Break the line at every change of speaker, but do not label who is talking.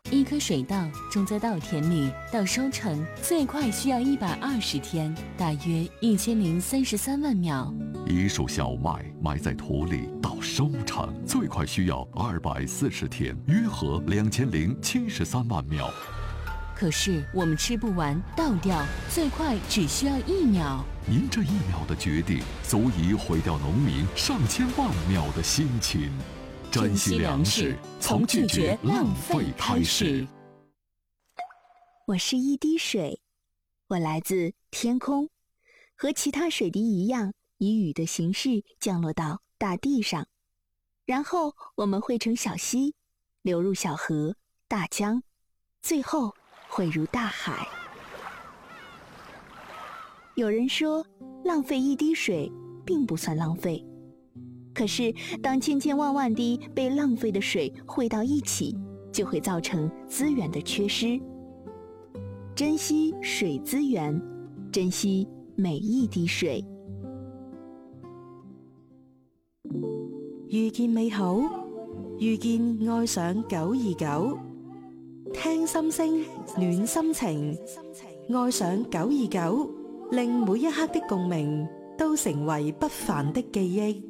一棵水稻种在稻田里，到收成最快需要120天，大约1033万秒。
一束小麦埋在土里，到收成最快需要240天，约合2073万秒。
可是我们吃不完倒掉，最快只需要1秒。
您这1秒的决定，足以毁掉农民上千万秒的辛勤。珍惜粮食，从拒绝浪费开始。
我是一滴水，我来自天空，和其他水滴一样，以雨的形式降落到大地上，然后我们汇成小溪，流入小河、大江，最后汇入大海。有人说，浪费一滴水并不算浪费，可是当千千万万滴被浪费的水汇到一起，就会造成资源的缺失。珍惜水资源，珍惜每一滴水。
遇見美好，遇見愛上929，聽心聲，暖心情，愛上929，令每一刻的共鳴都成為不凡的記憶。